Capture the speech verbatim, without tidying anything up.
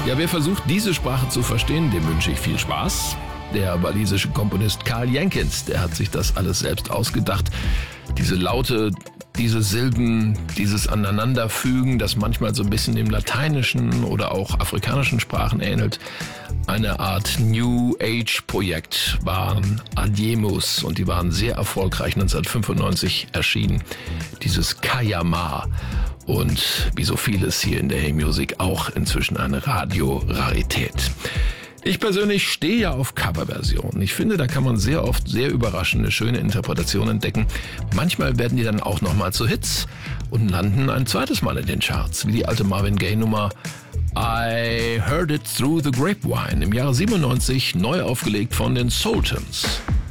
Ja, wer versucht, diese Sprache zu verstehen, dem wünsche ich viel Spaß. Der walisische Komponist Karl Jenkins, der hat sich das alles selbst ausgedacht. Diese Laute, diese Silben, dieses Aneinanderfügen, das manchmal so ein bisschen dem lateinischen oder auch afrikanischen Sprachen ähnelt. Eine Art New Age-Projekt waren Adiemus und die waren sehr erfolgreich, neunzehnhundertfünfundneunzig erschienen. Dieses Kayama und wie so vieles hier in der Hey Music auch inzwischen eine Radiorarität. Ich persönlich stehe ja auf Coverversionen. Ich finde, da kann man sehr oft sehr überraschende, schöne Interpretationen entdecken. Manchmal werden die dann auch nochmal zu Hits und landen ein zweites Mal in den Charts, wie die alte Marvin Gaye-Nummer I Heard It Through the Grapevine im Jahre siebenundneunzig, neu aufgelegt von den Sultans.